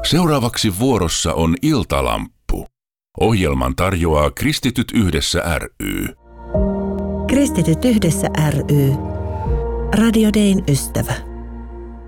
Seuraavaksi vuorossa on Iltalamppu. Ohjelman tarjoaa Kristityt Yhdessä ry. Kristityt Yhdessä ry. Radio Dayn ystävä.